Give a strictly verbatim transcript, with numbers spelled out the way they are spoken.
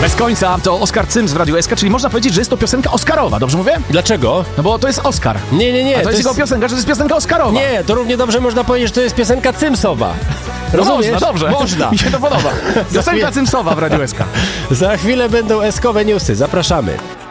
Bez końca to Oskar Cyms w Radiu S K, czyli można powiedzieć, że jest to piosenka oscarowa, dobrze mówię? Dlaczego? No bo to jest Oscar. Nie, nie, nie. A to, to jest jego piosenka, że to jest piosenka oscarowa. Nie, to równie dobrze można powiedzieć, że to jest piosenka Cymsowa. No Rozumiesz? można, dobrze. Można. Mi się to podoba. Piosenka Cymsowa w Radiu S K. Za chwilę będą eskowe newsy. Zapraszamy.